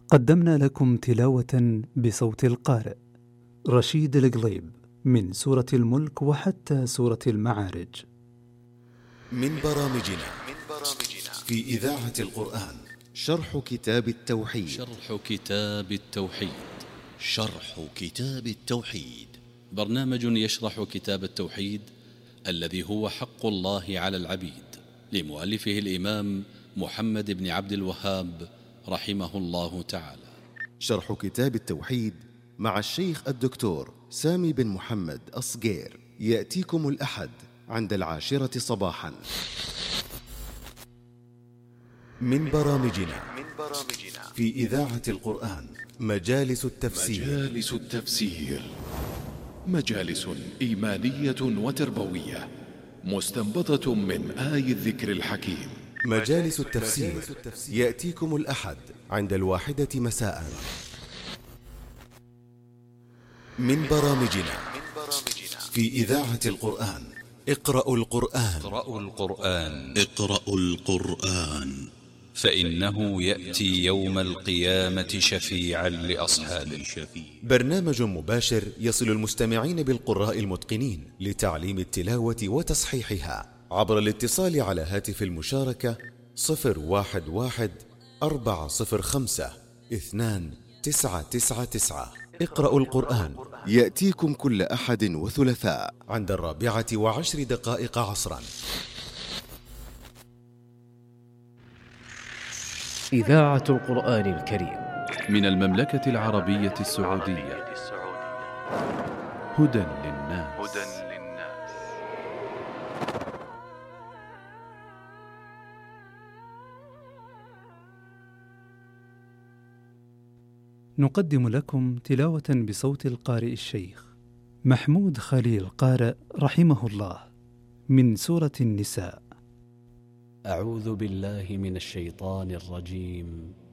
قدمنا لكم تلاوة بصوت القارئ رشيد القليب من سورة الملك وحتى سورة المعارج. من برامجنا في إذاعة القرآن شرح كتاب التوحيد. شرح كتاب التوحيد برنامج يشرح كتاب التوحيد الذي هو حق الله على العبيد، لمؤلفه الإمام محمد بن عبد الوهاب رحمه الله تعالى. شرح كتاب التوحيد مع الشيخ الدكتور سامي بن محمد أصغير يأتيكم الأحد عند 10 صباحا. من برامجنا في إذاعة القرآن مجالس التفسير. مجالس إيمانية وتربوية مستنبطة من آي الذكر الحكيم. مجالس التفسير يأتيكم الأحد عند 1 مساء. من برامجنا في إذاعة القرآن اقرأوا القرآن فإنه يأتي يوم القيامة شفيعا لأصحابه. برنامج مباشر يصل المستمعين بالقراء المتقنين لتعليم التلاوة وتصحيحها عبر الاتصال على هاتف المشاركة 011-405-2999. اقرأوا القرآن يأتيكم كل أحد وثلاثاء عند 4:10 عصرا. إذاعة القرآن الكريم من المملكة العربية السعودية. هدى للناس. نقدم لكم تلاوة بصوت القارئ الشيخ محمود خليل قارئ رحمه الله من سورة النساء. أعوذ بالله من الشيطان الرجيم.